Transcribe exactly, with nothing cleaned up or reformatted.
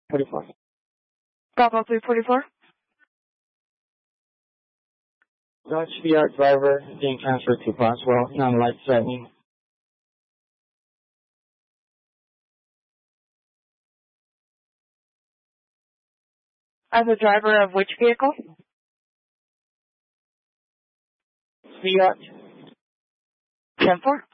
forty-four. Bravo three forty-four. Dodge Fiat driver being transferred to Boswell, non-life threatening. As a driver of which vehicle? Fiat. ten four.